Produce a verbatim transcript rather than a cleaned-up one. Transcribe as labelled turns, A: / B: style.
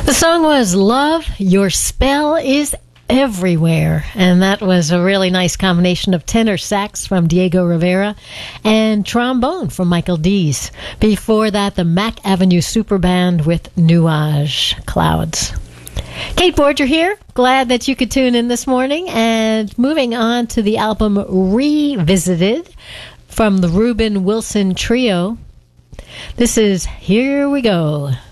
A: The song was Love, Your Spell is Everywhere. And that was a really nice combination of tenor sax from Diego Rivera and trombone from Michael Dees. Before that, the Mack Avenue Super Band with Nuage Clouds. Kate Borger here. Glad that you could tune in this morning. And moving on to the album Revisited from the Reuben Wilson Trio. This is Here We Go.